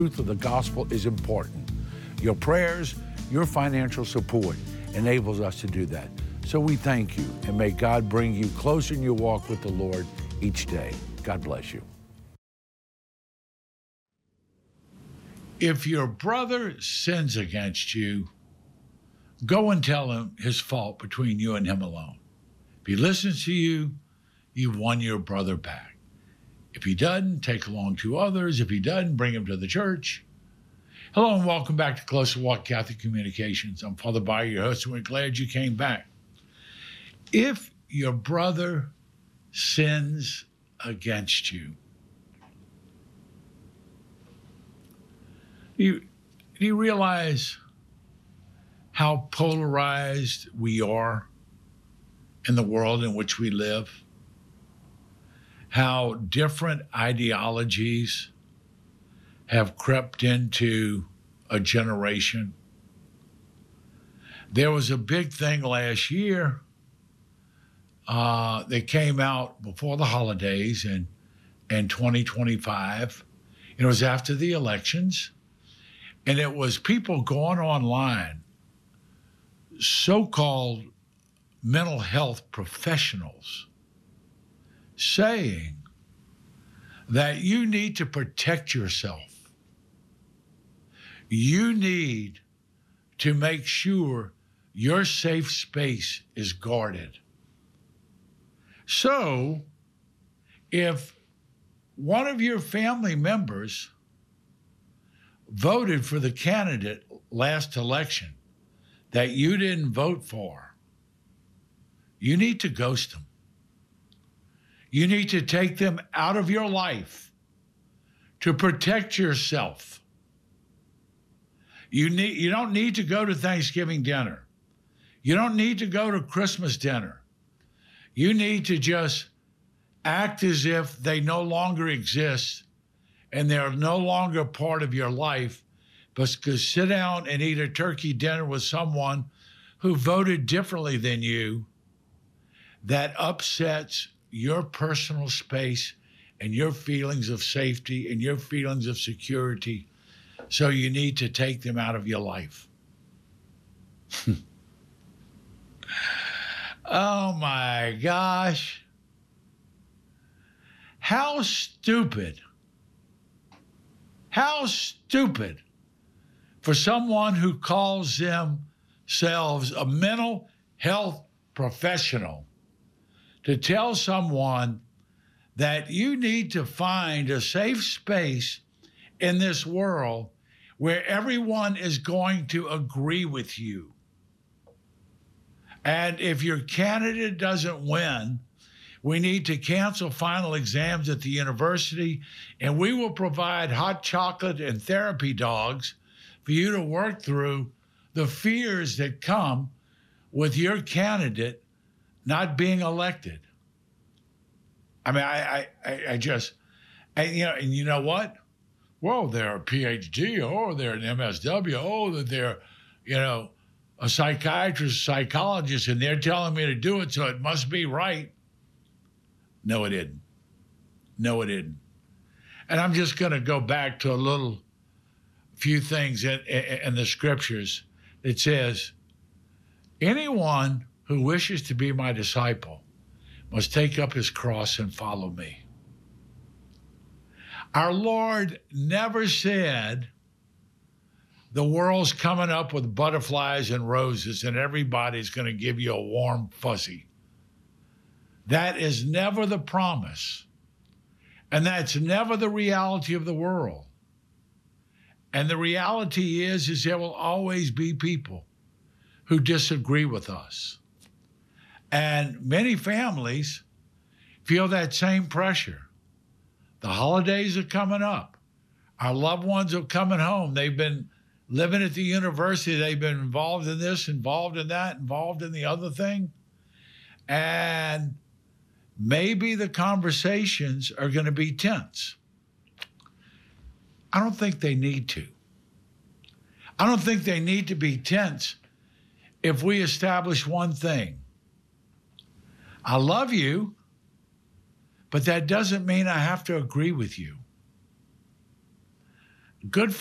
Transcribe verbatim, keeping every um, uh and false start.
truth of the gospel is important. Your prayers, your financial support enables us to do that. So we thank you, and may God bring you closer in your walk with the Lord each day. God bless you. If your brother sins against you, go and tell him his fault between you and him alone. If he listens to you, you've won your brother back. If he doesn't, take along two others. If he doesn't, bring him to the church. Hello and welcome back to Closer Walk Catholic Communications. I'm Father Bayer, your host, and we're glad you came back. If your brother sins against you, do you, do you realize how polarized we are in the world in which we live? How different ideologies have crept into a generation. There was a big thing last year uh, that came out before the holidays in, in twenty twenty-five. It was after the elections, and it was people going online, so-called mental health professionals, saying that you need to protect yourself. You need to make sure your safe space is guarded. So, if one of your family members voted for the candidate last election that you didn't vote for, you need to ghost them. You need to take them out of your life to protect yourself. You need, you don't need to go to Thanksgiving dinner. You don't need to go to Christmas dinner. You need to just act as if they no longer exist and they're no longer part of your life, but sit down and eat a turkey dinner with someone who voted differently than you. That upsets your personal space and your feelings of safety and your feelings of security. So you need to take them out of your life. Oh my gosh. How stupid. How stupid for someone who calls themselves a mental health professional to tell someone that you need to find a safe space in this world where everyone is going to agree with you. And if your candidate doesn't win, we need to cancel final exams at the university, and we will provide hot chocolate and therapy dogs for you to work through the fears that come with your candidate not being elected. I mean, I, I, I just, and you know, and you know what? Well, they're a P H D, or they're an M S W, oh, that they're, you know, a psychiatrist, psychologist, and they're telling me to do it, so it must be right. No, it isn't. No, it isn't. And I'm just going to go back to a little few things in, in, in the scriptures. It says, anyone who wishes to be my disciple must take up his cross and follow me. Our Lord never said the world's coming up with butterflies and roses and everybody's going to give you a warm fuzzy. That is never the promise. And that's never the reality of the world. And the reality is, is there will always be people who disagree with us. And many families feel that same pressure. The holidays are coming up. Our loved ones are coming home. They've been living at the university. They've been involved in this, involved in that, involved in the other thing. And maybe the conversations are going to be tense. I don't think they need to. I don't think they need to be tense if we establish one thing. I love you, but that doesn't mean I have to agree with you. Good